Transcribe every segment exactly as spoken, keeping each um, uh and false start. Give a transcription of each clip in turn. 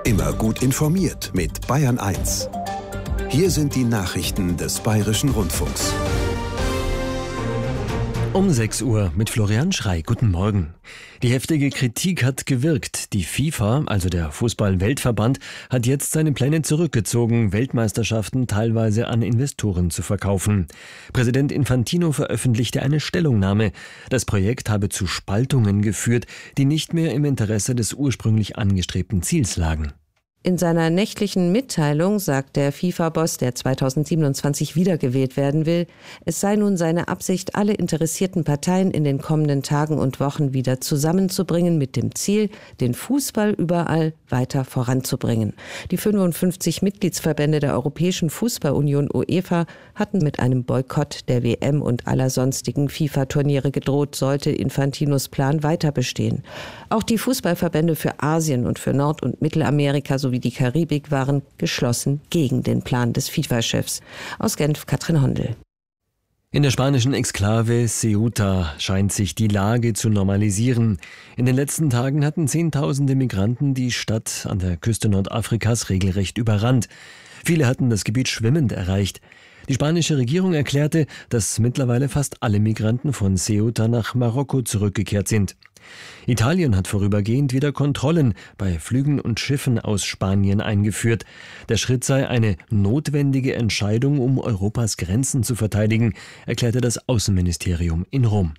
Immer gut informiert mit Bayern eins. Hier sind die Nachrichten des Bayerischen Rundfunks. Um sechs Uhr mit Florian Schrey. Guten Morgen. Die heftige Kritik hat gewirkt. Die FIFA, also der Fußball-Weltverband, hat jetzt seine Pläne zurückgezogen, Weltmeisterschaften teilweise an Investoren zu verkaufen. Präsident Infantino veröffentlichte eine Stellungnahme. Das Projekt habe zu Spaltungen geführt, die nicht mehr im Interesse des ursprünglich angestrebten Ziels lagen. In seiner nächtlichen Mitteilung sagt der FIFA-Boss, der zweitausendsiebenundzwanzig wiedergewählt werden will, es sei nun seine Absicht, alle interessierten Parteien in den kommenden Tagen und Wochen wieder zusammenzubringen mit dem Ziel, den Fußball überall weiter voranzubringen. Die fünfundfünfzig Mitgliedsverbände der Europäischen Fußballunion UEFA hatten mit einem Boykott der W M und aller sonstigen FIFA-Turniere gedroht, sollte Infantinos Plan weiter bestehen. Auch die Fußballverbände für Asien und für Nord- und Mittelamerika sowie wie die Karibik waren geschlossen gegen den Plan des FIFA-Chefs. Aus Genf, Katrin Hondel. In der spanischen Exklave Ceuta scheint sich die Lage zu normalisieren. In den letzten Tagen hatten Zehntausende Migranten die Stadt an der Küste Nordafrikas regelrecht überrannt. Viele hatten das Gebiet schwimmend erreicht. Die spanische Regierung erklärte, dass mittlerweile fast alle Migranten von Ceuta nach Marokko zurückgekehrt sind. Italien hat vorübergehend wieder Kontrollen bei Flügen und Schiffen aus Spanien eingeführt. Der Schritt sei eine notwendige Entscheidung, um Europas Grenzen zu verteidigen, erklärte das Außenministerium in Rom.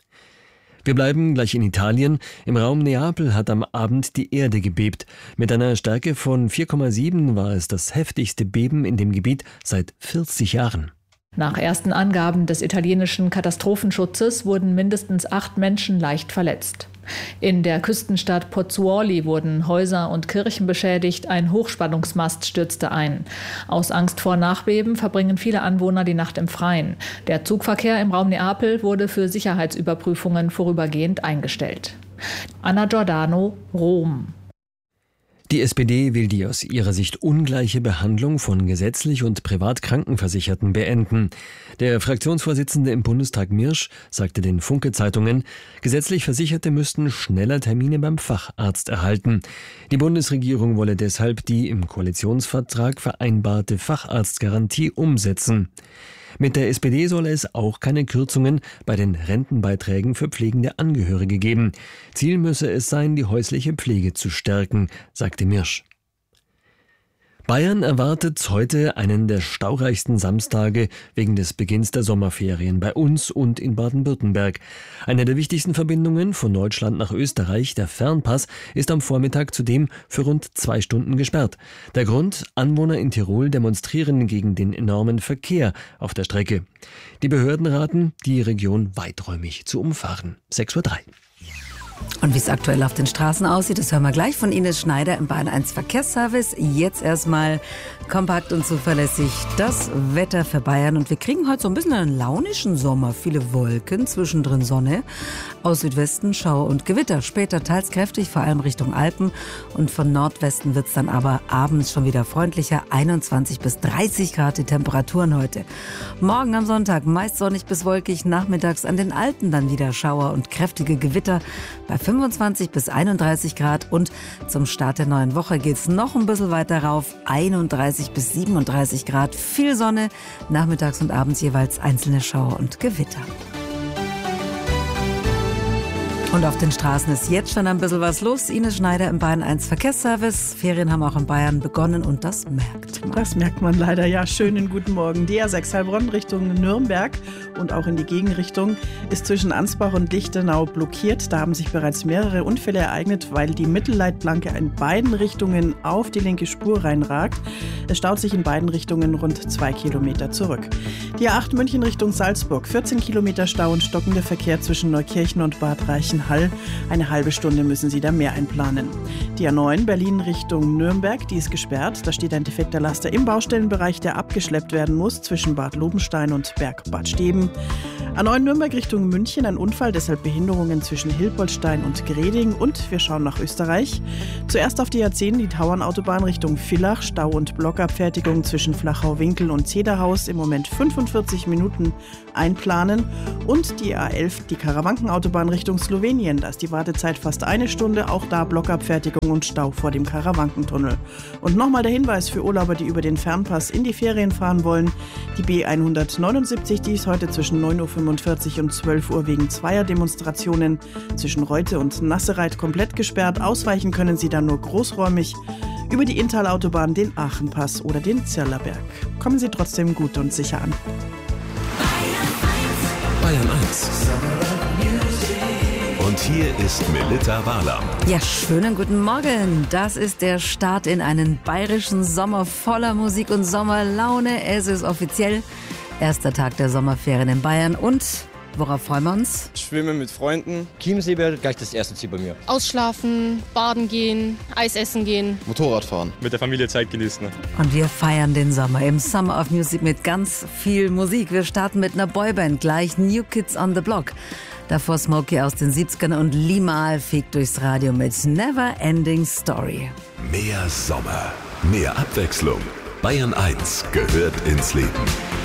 Wir bleiben gleich in Italien. Im Raum Neapel hat am Abend die Erde gebebt. Mit einer Stärke von vier Komma sieben war es das heftigste Beben in dem Gebiet seit vierzig Jahren. Nach ersten Angaben des italienischen Katastrophenschutzes wurden mindestens acht Menschen leicht verletzt. In der Küstenstadt Pozzuoli wurden Häuser und Kirchen beschädigt, ein Hochspannungsmast stürzte ein. Aus Angst vor Nachbeben verbringen viele Anwohner die Nacht im Freien. Der Zugverkehr im Raum Neapel wurde für Sicherheitsüberprüfungen vorübergehend eingestellt. Anna Giordano, Rom. Die S P D will die aus ihrer Sicht ungleiche Behandlung von gesetzlich und privat Krankenversicherten beenden. Der Fraktionsvorsitzende im Bundestag Mirsch sagte den Funke-Zeitungen, gesetzlich Versicherte müssten schneller Termine beim Facharzt erhalten. Die Bundesregierung wolle deshalb die im Koalitionsvertrag vereinbarte Facharztgarantie umsetzen. Mit der S P D soll es auch keine Kürzungen bei den Rentenbeiträgen für pflegende Angehörige geben. Ziel müsse es sein, die häusliche Pflege zu stärken, sagte Mirsch. Bayern erwartet heute einen der staureichsten Samstage wegen des Beginns der Sommerferien bei uns und in Baden-Württemberg. Eine der wichtigsten Verbindungen von Deutschland nach Österreich, der Fernpass, ist am Vormittag zudem für rund zwei Stunden gesperrt. Der Grund: Anwohner in Tirol demonstrieren gegen den enormen Verkehr auf der Strecke. Die Behörden raten, die Region weiträumig zu umfahren. sechs Uhr drei. Und wie es aktuell auf den Straßen aussieht, das hören wir gleich von Ines Schneider im Bayern eins Verkehrsservice. Jetzt erstmal kompakt und zuverlässig das Wetter für Bayern. Und wir kriegen heute so ein bisschen einen launischen Sommer. Viele Wolken, zwischendrin Sonne. Aus Südwesten Schauer und Gewitter. Später teils kräftig, vor allem Richtung Alpen. Und von Nordwesten wird es dann aber abends schon wieder freundlicher. einundzwanzig bis dreißig Grad die Temperaturen heute. Morgen am Sonntag meist sonnig bis wolkig. Nachmittags an den Alpen dann wieder Schauer und kräftige Gewitter. Bei fünfundzwanzig bis einunddreißig Grad und zum Start der neuen Woche geht's noch ein bisschen weiter rauf. einunddreißig bis siebenunddreißig Grad, viel Sonne, nachmittags und abends jeweils einzelne Schauer und Gewitter. Und auf den Straßen ist jetzt schon ein bisschen was los. Ines Schneider im Bayern eins Verkehrsservice. Ferien haben auch in Bayern begonnen und das merkt man. Das merkt man leider, ja. Schönen guten Morgen. Die A sechs Heilbronn Richtung Nürnberg und auch in die Gegenrichtung ist zwischen Ansbach und Lichtenau blockiert. Da haben sich bereits mehrere Unfälle ereignet, weil die Mittelleitplanke in beiden Richtungen auf die linke Spur reinragt. Es staut sich in beiden Richtungen rund zwei Kilometer zurück. Die A acht München Richtung Salzburg. vierzehn Kilometer Stau und stockender Verkehr zwischen Neukirchen und Bad Reichenhall. Eine halbe Stunde müssen Sie da mehr einplanen. Die A neun Berlin Richtung Nürnberg, die ist gesperrt. Da steht ein defekter Laster im Baustellenbereich, der abgeschleppt werden muss zwischen Bad Lobenstein und Berg Bad Steben. A neun Nürnberg Richtung München, ein Unfall, deshalb Behinderungen zwischen Hilpoltstein und Greding. Und wir schauen nach Österreich. Zuerst auf die A zehn, die Tauernautobahn Richtung Villach, Stau und Blockabfertigung zwischen Flachau-Winkel und Zederhaus, im Moment fünfundvierzig Minuten einplanen. Und die A elf, die Karawankenautobahn Richtung Slowenien, da ist die Wartezeit fast eine Stunde, auch da Blockabfertigung und Stau vor dem Karawankentunnel. Und nochmal der Hinweis für Urlauber, die über den Fernpass in die Ferien fahren wollen. Die B hundertneunundsiebzig, die ist heute zwischen neun Uhr fünfundvierzig und zwölf Uhr wegen zweier Demonstrationen zwischen Reute und Nassereit komplett gesperrt. Ausweichen können Sie dann nur großräumig über die Inntal-Autobahn, den Aachenpass oder den Zirlerberg. Kommen Sie trotzdem gut und sicher an. Bayern eins. Und hier ist Melitta Walam. Ja, schönen guten Morgen. Das ist der Start in einen bayerischen Sommer voller Musik und Sommerlaune. Es ist offiziell erster Tag der Sommerferien in Bayern. Und worauf freuen wir uns? Schwimmen mit Freunden. Chiemsee wäre gleich das erste Ziel bei mir. Ausschlafen, baden gehen, Eis essen gehen. Motorradfahren. Mit der Familie Zeit genießen. Und wir feiern den Sommer im Summer of Music mit ganz viel Musik. Wir starten mit einer Boyband, gleich New Kids on the Block. Davor Smokey aus den siebzigern und Limahl fegt durchs Radio mit Never Ending Story. Mehr Sommer, mehr Abwechslung. Bayern eins gehört ins Leben.